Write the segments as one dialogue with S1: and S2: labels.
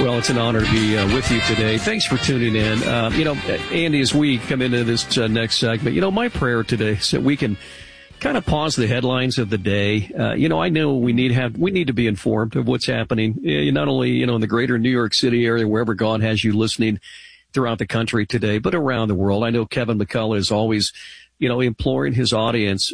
S1: Well, it's an honor to be with you today. Thanks for tuning in. Andy, as we come into this next segment, my prayer today is that we can kind of pause the headlines of the day. I know we need to be informed of what's happening, not only, in the greater New York City area, wherever God has you listening throughout the country today, but around the world. I know Kevin McCullough is always, imploring his audience,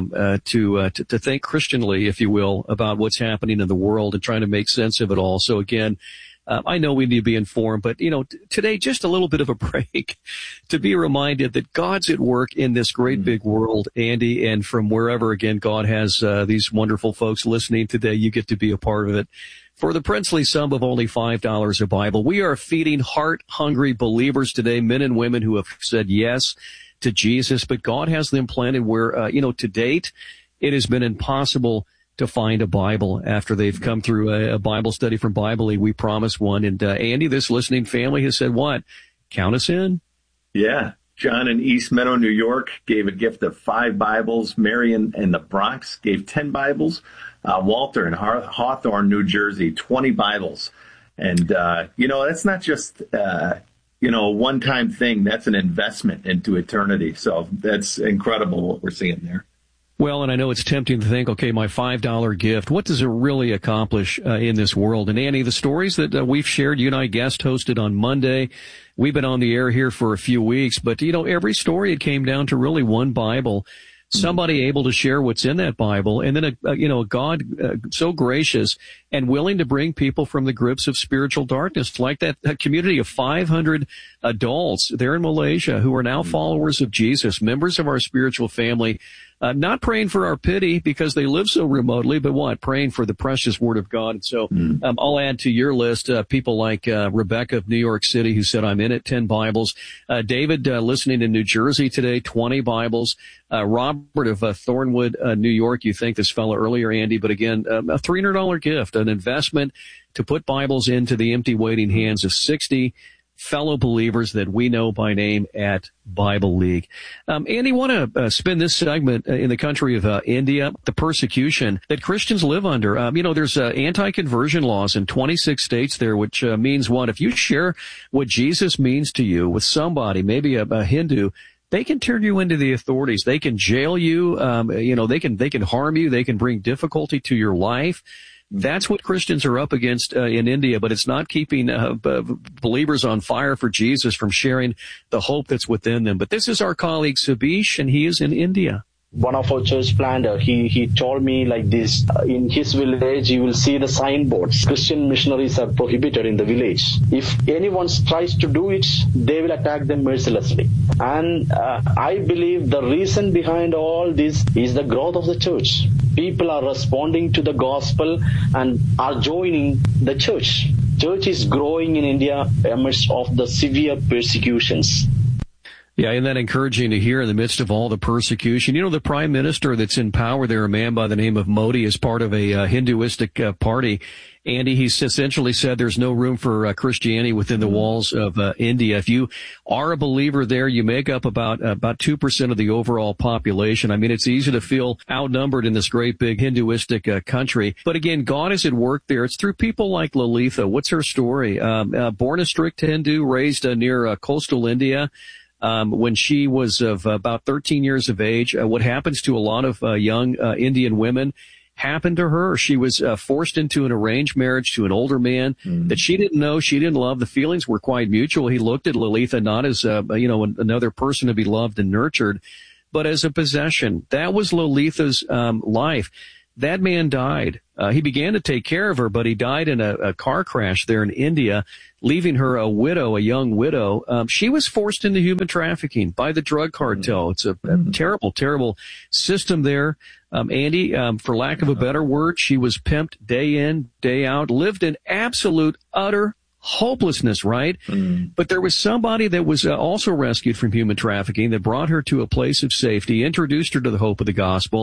S1: to think Christianly, if you will, about what's happening in the world and trying to make sense of it all. So again, I know we need to be informed, but, today, just a little bit of a break to be reminded that God's at work in this great big world, Andy, and from wherever, again, God has these wonderful folks listening today, you get to be a part of it. For the princely sum of only $5 a Bible, we are feeding heart-hungry believers today, men and women who have said yes to Jesus, but God has them planted where, to date, it has been impossible to find a Bible after they've come through a Bible study from Bible League. We promised one. And Andy, this listening family has said what? Count us in.
S2: Yeah. John in East Meadow, New York, gave a gift of 5 Bibles. Marion in the Bronx gave 10 Bibles. Walter in Hawthorne, New Jersey, 20 Bibles. And, that's not just, a one-time thing. That's an investment into eternity. So that's incredible what we're seeing there.
S1: Well, and I know it's tempting to think, okay, my $5 gift, what does it really accomplish in this world? And Annie, the stories that we've shared, you and I guest hosted on Monday, we've been on the air here for a few weeks, but, every story, it came down to really one Bible, somebody able to share what's in that Bible, and then, a God so gracious and willing to bring people from the grips of spiritual darkness, like that community of 500 adults there in Malaysia who are now followers of Jesus, members of our spiritual family, not praying for our pity because they live so remotely, but praying for the precious Word of God. And so I'll add to your list people like Rebecca of New York City who said, I'm in it, 10 Bibles. David listening in New Jersey today, 20 Bibles. Robert of Thornwood, New York, you thanked this fellow earlier, Andy, but again, a $300 gift, an investment to put Bibles into the empty waiting hands of 60 fellow believers that we know by name at Bible League. Andy, want to spend this segment in the country of India, the persecution that Christians live under. There's anti-conversion laws in 26 states there, which means what? If you share what Jesus means to you with somebody, maybe a Hindu, they can turn you into the authorities. They can jail you. They can harm you. They can bring difficulty to your life. That's what Christians are up against in India, but it's not keeping believers on fire for Jesus from sharing the hope that's within them. But this is our colleague Sabish, and he is in India.
S3: One of our church planter, he told me like this, in his village you will see the signboards. Christian missionaries are prohibited in the village. If anyone tries to do it, they will attack them mercilessly. And I believe the reason behind all this is the growth of the church. People are responding to the gospel and are joining the church. Church is growing in India amidst of the severe persecutions.
S1: Yeah, isn't that encouraging to hear in the midst of all the persecution? The prime minister that's in power there, a man by the name of Modi, is part of a Hinduistic party. Andy, he's essentially said there's no room for Christianity within the walls of India. If you are a believer there, you make up about 2% of the overall population. I mean, it's easy to feel outnumbered in this great big Hinduistic country. But again, God is at work there. It's through people like Lalitha. What's her story? Born a strict Hindu, raised near coastal India. When she was of about 13 years of age, what happens to a lot of young Indian women happened to her. She was forced into an arranged marriage to an older man that she didn't know, she didn't love. The feelings were quite mutual. He looked at Lalitha not as another person to be loved and nurtured, but as a possession. That was Lalitha's life. That man died. He began to take care of her, but he died in a car crash there in India, leaving her a widow, a young widow. She was forced into human trafficking by the drug cartel. It's a terrible, terrible system there. Andy, for lack of a better word, she was pimped day in, day out, lived in absolute, utter hopelessness, right? But there was somebody that was also rescued from human trafficking that brought her to a place of safety, introduced her to the hope of the gospel,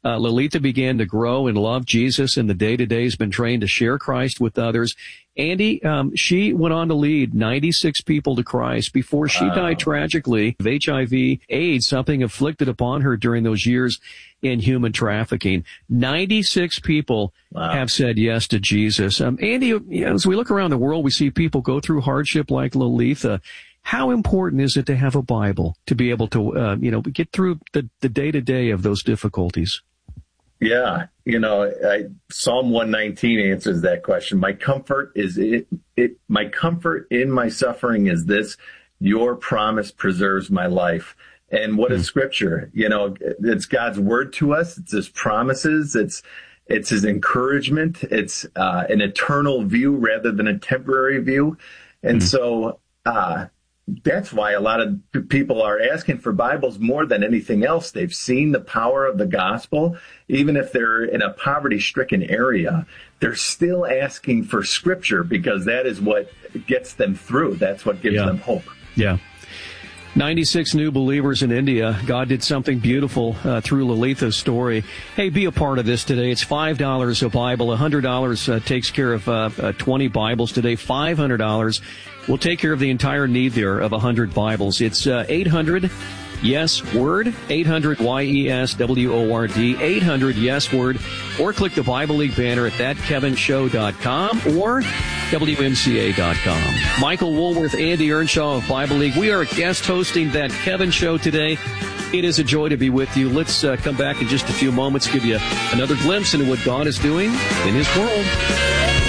S1: Lolita began to grow and love Jesus, and the day-to-day has been trained to share Christ with others. Andy, she went on to lead 96 people to Christ before she died tragically of HIV/AIDS, something afflicted upon her during those years in human trafficking. 96 people have said yes to Jesus. Andy, as we look around the world, we see people go through hardship like Lolita. How important is it to have a Bible to be able to, get through the day-to-day of those difficulties?
S2: Yeah, Psalm 119 answers that question. My comfort is my comfort in my suffering is this: your promise preserves my life. And what is Scripture? It's God's word to us. It's His promises. It's His encouragement. It's an eternal view rather than a temporary view. And so that's why a lot of people are asking for Bibles more than anything else. They've seen the power of the gospel. Even if they're in a poverty-stricken area, they're still asking for Scripture because that is what gets them through. That's what gives them hope.
S1: Yeah. 96 new believers in India. God did something beautiful through Lolita's story. Hey, be a part of this today. It's $5 a Bible. $100 takes care of 20 Bibles today. $500 will take care of the entire need there of 100 Bibles. It's 800 Yes Word, 800-YES-WORD, 800 Yes Word, or click the Bible League banner at thatkevinshow.com or WMCA.com. Michael Woolworth, Andy Earnshaw of Bible League. We are guest hosting That Kevin Show today. It is a joy to be with you. Let's come back in just a few moments, give you another glimpse into what God is doing in His world.